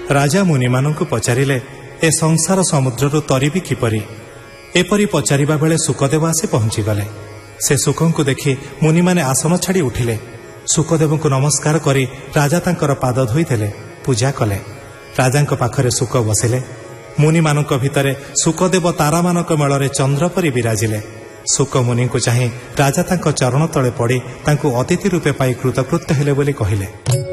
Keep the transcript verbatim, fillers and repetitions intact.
राजा मुनि मानंकु पचारिले ए संसार समुद्ररु तरिबी किपरि। एपरि पचारिबा बेले सुकदेव आसी पहुंची गले। से सुकंकु देखि मुनि माने आसन छाड़ी उठिले। सुकदेवंकु नमस्कार करी राजा तांकर पाद धोईदेले, पूजा कले। राजांक पाखरे सुक बसिले। मुनि मानंक भितरे सुकदेव तारा मानक मेଳରେ चंद्र परि विराजिले। सुक मुनि को चाहि राजा तांक चरण तले पड़ी तांकु अतिथि रूपे पाई कृतकृत्य हेले बोली कहिले।